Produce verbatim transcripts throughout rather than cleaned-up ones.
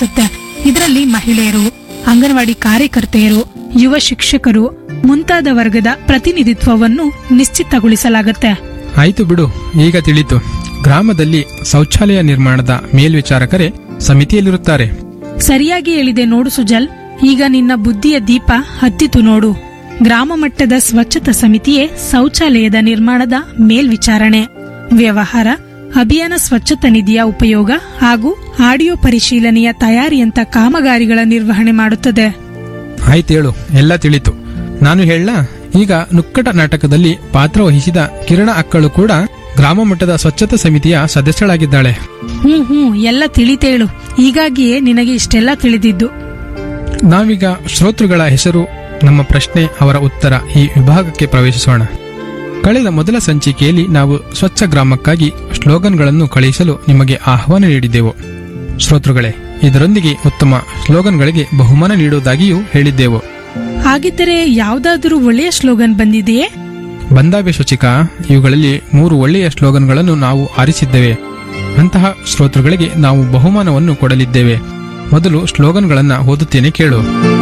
ಭಾಗವಹಿಸುತ್ತೆ. ಇದರಲ್ಲಿ ಮಹಿಳೆಯರು, ಅಂಗನವಾಡಿ ಕಾರ್ಯಕರ್ತೆಯರು, ಯುವ ಶಿಕ್ಷಕರು ಮುಂತಾದ ವರ್ಗದ ಪ್ರತಿನಿಧಿತ್ವವನ್ನು ನಿಶ್ಚಿತಗೊಳಿಸಲಾಗುತ್ತೆ. ಆಯ್ತು ಬಿಡು, ಈಗ ತಿಳಿತು. ಗ್ರಾಮದಲ್ಲಿ ಶೌಚಾಲಯ ನಿರ್ಮಾಣದ ಮೇಲ್ವಿಚಾರಕರೇ ಸಮಿತಿಯಲ್ಲಿರುತ್ತಾರೆ. ಸರಿಯಾಗಿ ಹೇಳಿದೆ ನೋಡು ಸುಜಲ್. ಈಗ ನಿನ್ನ ಬುದ್ಧಿಯ ದೀಪ ಹತ್ತಿತು ನೋಡು. ಗ್ರಾಮ ಮಟ್ಟದ ಸ್ವಚ್ಛತಾ ಸಮಿತಿಯೇ ಶೌಚಾಲಯದ ನಿರ್ಮಾಣದ ಮೇಲ್ವಿಚಾರಣೆ, ವ್ಯವಹಾರ, ಅಭಿಯಾನ, ಸ್ವಚ್ಛತಾ ನಿಧಿಯ ಉಪಯೋಗ ಹಾಗೂ ಆಡಿಯೋ ಪರಿಶೀಲನೆಯ ತಯಾರಿಯಂತ ಕಾಮಗಾರಿಗಳ ನಿರ್ವಹಣೆ ಮಾಡುತ್ತದೆ. ಆಯ್ತೇಳು, ಎಲ್ಲ ತಿಳಿತು. ನಾನು ಹೇಳ, ಈಗ ನುಕ್ಕಟ ನಾಟಕದಲ್ಲಿ ಪಾತ್ರ ವಹಿಸಿದ ಕಿರಣ ಅಕ್ಕಳು ಕೂಡ ಗ್ರಾಮ ಮಟ್ಟದ ಸ್ವಚ್ಛತಾ ಸಮಿತಿಯ ಸದಸ್ಯಳಾಗಿದ್ದಾಳೆ. ಹ್ಮ್ ಹ್ಮ್ ಎಲ್ಲ ತಿಳಿತೇಳು. ಹೀಗಾಗಿಯೇ ನಿನಗೆ ಇಷ್ಟೆಲ್ಲ ತಿಳಿದಿದ್ದು. ನಾವೀಗ ಶ್ರೋತೃಗಳ ಹೆಸರು, ನಮ್ಮ ಪ್ರಶ್ನೆ, ಅವರ ಉತ್ತರ ಈ ವಿಭಾಗಕ್ಕೆ ಪ್ರವೇಶಿಸೋಣ. ಕಳೆದ ಮೊದಲ ಸಂಚಿಕೆಯಲ್ಲಿ ನಾವು ಸ್ವಚ್ಛ ಗ್ರಾಮಕ್ಕಾಗಿ ಸ್ಲೋಗನ್ಗಳನ್ನು ಕಳುಹಿಸಲು ನಿಮಗೆ ಆಹ್ವಾನ ನೀಡಿದ್ದೆವು. ಶ್ರೋತೃಗಳೇ, ಇದರೊಂದಿಗೆ ಉತ್ತಮ ಸ್ಲೋಗನ್ಗಳಿಗೆ ಬಹುಮಾನ ನೀಡುವುದಾಗಿಯೂ ಹೇಳಿದ್ದೆವು. ಹಾಗಿದ್ದರೆ ಯಾವುದಾದರೂ ಒಳ್ಳೆಯ ಸ್ಲೋಗನ್ ಬಂದಿದೆಯೇ? ಬಂದಾವೆ ಶುಚಿಕಾ. ಇವುಗಳಲ್ಲಿ ಮೂರು ಒಳ್ಳೆಯ ಸ್ಲೋಗನ್ಗಳನ್ನು ನಾವು ಆರಿಸಿದ್ದೇವೆ. ಅಂತಹ ಶ್ರೋತೃಗಳಿಗೆ ನಾವು ಬಹುಮಾನವನ್ನು ಕೊಡಲಿದ್ದೇವೆ. ಮೊದಲು ಸ್ಲೋಗನ್ಗಳನ್ನು ಓದುತ್ತೇನೆ, ಕೇಳು.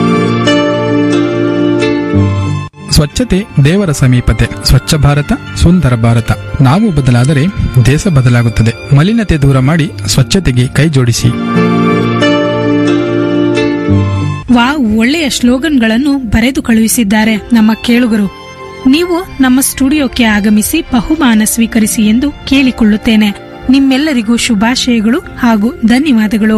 ಸ್ವಚ್ಛತೆ ದೇವರ ಸಮೀಪತೆ, ಸ್ವಚ್ಛ ಭಾರತ ಸುಂದರ ಭಾರತ. ನಾವು ಬದಲಾದರೆ ದೇಶ ಬದಲಾಗುತ್ತದೆ. ಮಲಿನತೆ ದೂರ ಮಾಡಿ ಸ್ವಚ್ಛತೆಗೆ ಕೈ ಜೋಡಿಸಿ. ವಾವ್, ಒಳ್ಳೆಯ ಸ್ಲೋಗನ್ಗಳನ್ನು ಬರೆದು ಕಳುಹಿಸಿದ್ದಾರೆ ನಮ್ಮ ಕೇಳುಗರು. ನೀವು ನಮ್ಮ ಸ್ಟುಡಿಯೋಕ್ಕೆ ಆಗಮಿಸಿ ಬಹುಮಾನ ಸ್ವೀಕರಿಸಿ ಎಂದು ಕೇಳಿಕೊಳ್ಳುತ್ತೇನೆ. ನಿಮ್ಮೆಲ್ಲರಿಗೂ ಶುಭಾಶಯಗಳು ಹಾಗೂ ಧನ್ಯವಾದಗಳು.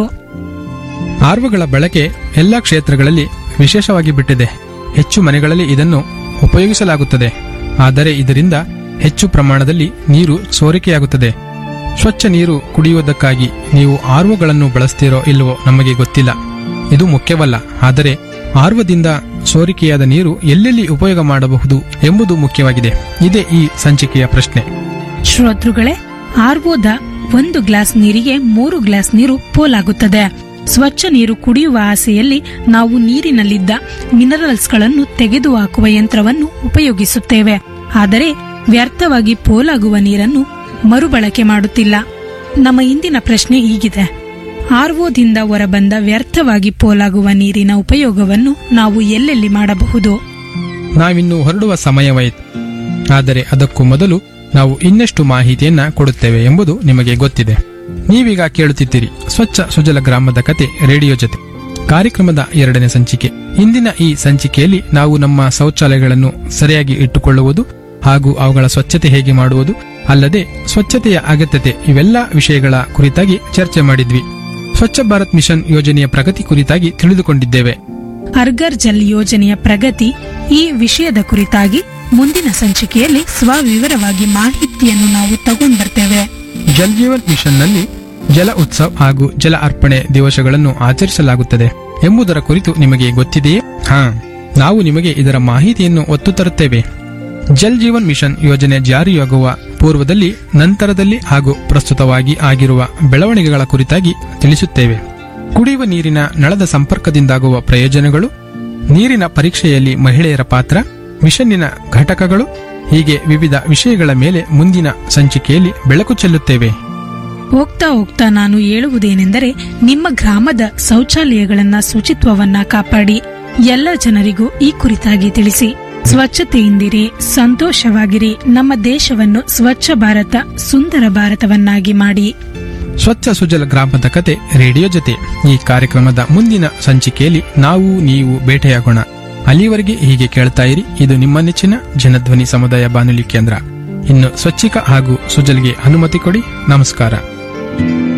ಆರ್ವಗಳ ಬಳಕೆ ಎಲ್ಲಾ ಕ್ಷೇತ್ರಗಳಲ್ಲಿ ವಿಶೇಷವಾಗಿ ಬಿಟ್ಟಿದೆ. ಹೆಚ್ಚು ಮನೆಗಳಲ್ಲಿ ಇದನ್ನು ಉಪಯೋಗಿಸಲಾಗುತ್ತದೆ. ಆದರೆ ಇದರಿಂದ ಹೆಚ್ಚು ಪ್ರಮಾಣದಲ್ಲಿ ನೀರು ಸೋರಿಕೆಯಾಗುತ್ತದೆ. ಸ್ವಚ್ಛ ನೀರು ಕುಡಿಯುವುದಕ್ಕಾಗಿ ನೀವು ಆರ್ವಗಳನ್ನು ಬಳಸ್ತೀರೋ ಇಲ್ಲವೋ ನಮಗೆ ಗೊತ್ತಿಲ್ಲ. ಇದು ಮುಖ್ಯವಲ್ಲ. ಆದರೆ ಆರ್ವದಿಂದ ಸೋರಿಕೆಯಾದ ನೀರು ಎಲ್ಲೆಲ್ಲಿ ಉಪಯೋಗ ಮಾಡಬಹುದು ಎಂಬುದು ಮುಖ್ಯವಾಗಿದೆ. ಇದೇ ಈ ಸಂಚಿಕೆಯ ಪ್ರಶ್ನೆ. ಶ್ರೋತೃಗಳೇ, ಆರ್ವೋದ ಒಂದು ಗ್ಲಾಸ್ ನೀರಿಗೆ ಮೂರು ಗ್ಲಾಸ್ ನೀರು ಪೋಲಾಗುತ್ತದೆ. ಸ್ವಚ್ಛ ನೀರು ಕುಡಿಯುವ ಆಸೆಯಲ್ಲಿ ನಾವು ನೀರಿನಲ್ಲಿದ್ದ ಮಿನರಲ್ಸ್ಗಳನ್ನು ತೆಗೆದುಹಾಕುವ ಯಂತ್ರವನ್ನು ಉಪಯೋಗಿಸುತ್ತೇವೆ. ಆದರೆ ವ್ಯರ್ಥವಾಗಿ ಪೋಲಾಗುವ ನೀರನ್ನು ಮರುಬಳಕೆ ಮಾಡುತ್ತಿಲ್ಲ. ನಮ್ಮ ಇಂದಿನ ಪ್ರಶ್ನೆ ಹೀಗಿದೆ: ಆರ್ವೋದಿಂದ ಹೊರಬಂದ ವ್ಯರ್ಥವಾಗಿ ಪೋಲಾಗುವ ನೀರಿನ ಉಪಯೋಗವನ್ನು ನಾವು ಎಲ್ಲೆಲ್ಲಿ ಮಾಡಬಹುದು? ನಾವಿನ್ನು ಹೊರಡುವ ಸಮಯವಾಯಿತು. ಆದರೆ ಅದಕ್ಕೂ ಮೊದಲು ನಾವು ಇನ್ನಷ್ಟು ಮಾಹಿತಿಯನ್ನ ಕೊಡುತ್ತೇವೆ ಎಂಬುದು ನಿಮಗೆ ಗೊತ್ತಿದೆ. ನೀವೀಗ ಕೇಳುತ್ತಿದ್ದೀರಿ ಸ್ವಚ್ಛ ಸುಜಲ ಗ್ರಾಮದ ಕತೆ ರೇಡಿಯೋ ಜೊತೆ, ಕಾರ್ಯಕ್ರಮದ ಎರಡನೇ ಸಂಚಿಕೆ. ಇಂದಿನ ಈ ಸಂಚಿಕೆಯಲ್ಲಿ ನಾವು ನಮ್ಮ ಶೌಚಾಲಯಗಳನ್ನು ಸರಿಯಾಗಿ ಇಟ್ಟುಕೊಳ್ಳುವುದು ಹಾಗೂ ಅವುಗಳ ಸ್ವಚ್ಛತೆ ಹೇಗೆ ಮಾಡುವುದು, ಅಲ್ಲದೆ ಸ್ವಚ್ಛತೆಯ ಅಗತ್ಯತೆ, ಇವೆಲ್ಲ ವಿಷಯಗಳ ಕುರಿತಾಗಿ ಚರ್ಚೆ ಮಾಡಿದ್ವಿ. ಸ್ವಚ್ಛ ಭಾರತ್ ಮಿಷನ್ ಯೋಜನೆಯ ಪ್ರಗತಿ ಕುರಿತಾಗಿ ತಿಳಿದುಕೊಂಡಿದ್ದೇವೆ. ಹರ್ಘರ್ ಜಲ್ ಯೋಜನೆಯ ಪ್ರಗತಿ, ಈ ವಿಷಯದ ಕುರಿತಾಗಿ ಮುಂದಿನ ಸಂಚಿಕೆಯಲ್ಲಿ ಸ್ವವಿವರವಾಗಿ ಮಾಹಿತಿಯನ್ನು ನಾವು ತಗೊಂಡ್ಬರ್ತೇವೆ. ಜಲ್ ಜೀವನ್ ಮಿಷನ್ ನಲ್ಲಿ ಜಲ ಉತ್ಸವ್ ಹಾಗೂ ಜಲ ಅರ್ಪಣೆ ದಿವಸಗಳನ್ನು ಆಚರಿಸಲಾಗುತ್ತದೆ ಎಂಬುದರ ಕುರಿತು ನಿಮಗೆ ಗೊತ್ತಿದೆಯೇ? ಹಾ, ನಾವು ನಿಮಗೆ ಇದರ ಮಾಹಿತಿಯನ್ನು ಒತ್ತು ತರುತ್ತೇವೆ. ಜಲ್ ಜೀವನ್ ಮಿಷನ್ ಯೋಜನೆ ಜಾರಿಯಾಗುವ ಪೂರ್ವದಲ್ಲಿ, ನಂತರದಲ್ಲಿ ಹಾಗೂ ಪ್ರಸ್ತುತವಾಗಿ ಆಗಿರುವ ಬೆಳವಣಿಗೆಗಳ ಕುರಿತಾಗಿ ತಿಳಿಸುತ್ತೇವೆ. ಕುಡಿಯುವ ನೀರಿನ ನಳದ ಸಂಪರ್ಕದಿಂದಾಗುವ ಪ್ರಯೋಜನಗಳು, ನೀರಿನ ಪರೀಕ್ಷೆಯಲ್ಲಿ ಮಹಿಳೆಯರ ಪಾತ್ರ, ಮಿಷನ್ನಿನ ಘಟಕಗಳು, ಹೀಗೆ ವಿವಿಧ ವಿಷಯಗಳ ಮೇಲೆ ಮುಂದಿನ ಸಂಚಿಕೆಯಲ್ಲಿ ಬೆಳಕು ಚೆಲ್ಲುತ್ತೇವೆ. ಹೋಗ್ತಾ ಹೋಗ್ತಾ ನಾನು ಹೇಳುವುದೇನೆಂದರೆ, ನಿಮ್ಮ ಗ್ರಾಮದ ಶೌಚಾಲಯಗಳನ್ನ ಶುಚಿತ್ವವನ್ನ ಕಾಪಾಡಿ ಎಲ್ಲ ಜನರಿಗೂ ಈ ಕುರಿತಾಗಿ ತಿಳಿಸಿ. ಸ್ವಚ್ಛತೆಯಿಂದಿರಿ, ಸಂತೋಷವಾಗಿರಿ. ನಮ್ಮ ದೇಶವನ್ನು ಸ್ವಚ್ಛ ಭಾರತ ಸುಂದರ ಭಾರತವನ್ನಾಗಿ ಮಾಡಿ. ಸ್ವಚ್ಛ ಸುಜಲ ಗ್ರಾಮದ ಕತೆ ರೇಡಿಯೋ ಜೊತೆ ಈ ಕಾರ್ಯಕ್ರಮದ ಮುಂದಿನ ಸಂಚಿಕೆಯಲ್ಲಿ ನಾವು ನೀವು ಭೇಟಿಯಾಗೋಣ. ಅಲ್ಲಿವರೆಗೆ ಹೀಗೆ ಕೇಳ್ತಾ ಇರಿ. ಇದು ನಿಮ್ಮ ನೆಚ್ಚಿನ ಜನಧ್ವನಿ ಸಮುದಾಯ ಬಾನುಲಿ ಕೇಂದ್ರ. ಇನ್ನು ಸ್ವಚ್ಛಿಕ ಹಾಗೂ ಸುಜಲ್ಗೆ ಅನುಮತಿ ಕೊಡಿ. ನಮಸ್ಕಾರ.